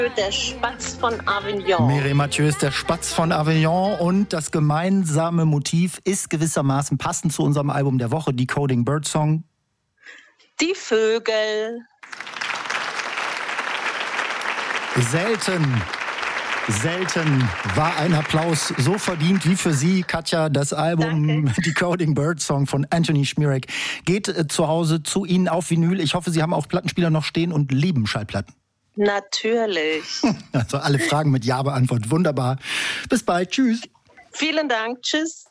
Der Spatz von Avignon. Mireille Mathieu ist der Spatz von Avignon und das gemeinsame Motiv ist gewissermaßen passend zu unserem Album der Woche, Decoding Birdsong. Die Vögel. Selten war ein Applaus so verdient wie für Sie, Katja. Das Album Danke. Decoding Birdsong von Anthony Schmierek geht zu Hause zu Ihnen auf Vinyl. Ich hoffe, Sie haben auch Plattenspieler noch stehen und lieben Schallplatten. Natürlich. Also alle Fragen mit Ja beantwortet. Wunderbar. Bis bald. Tschüss. Vielen Dank. Tschüss.